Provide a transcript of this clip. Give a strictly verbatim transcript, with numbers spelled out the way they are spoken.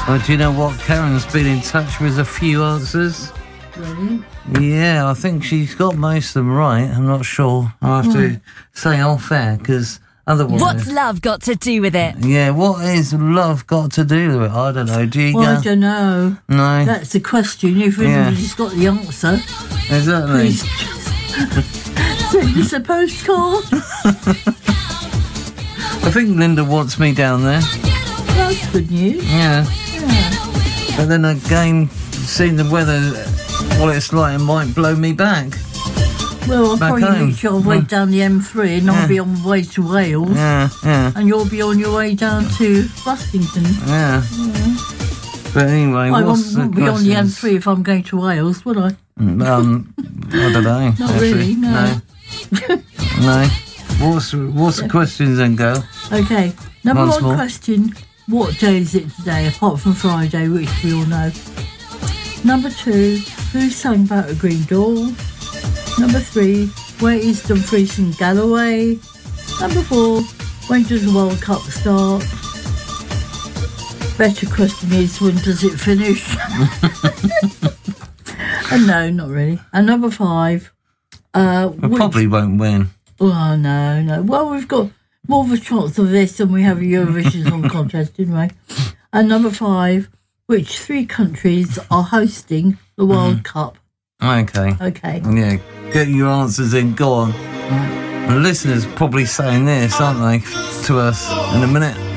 Well, do you know what? Karen's been in touch with a few answers. Really? Yeah, I think she's got most of them right. I'm not sure. I'll have to say off air, because otherwise... What's love got to do with it? Yeah, what is love got to do with it? I don't know. Do you Well, go? I don't know. No. That's the question. If anybody's got the answer, Exactly. please send us a postcard. I think Linda wants me down there. That's good news. Yeah. Yeah. But then again, seeing the weather, what it's like, it might blow me back. Well, I'll Back probably home. reach your way Yeah. down the M three and I'll Yeah. be on the way to Wales. Yeah, yeah, And you'll be on your way down to Rustington. yeah. But anyway, I what's won't, won't the be on the M questions? three if I'm going to Wales, would I? Um, I don't know. Not actually. really, no. No. No. What's, what's the questions then, girl? Okay, number Once one more. question, what day is it today, apart from Friday, which we all know? Number two, who sang about a green door? Number three, where is Dumfries and Galloway? Number four, when does the World Cup start? Better question is, when does it finish? And no, not really. And number five, uh, We which- probably won't win. Oh, no, no. Well, we've got more of a chance of this than we have a Eurovision Song Contest, didn't we? And number five, which three countries are hosting the World Cup? Okay. Okay. Yeah, get your answers in, go on. The listeners probably saying this, aren't they, to us in a minute.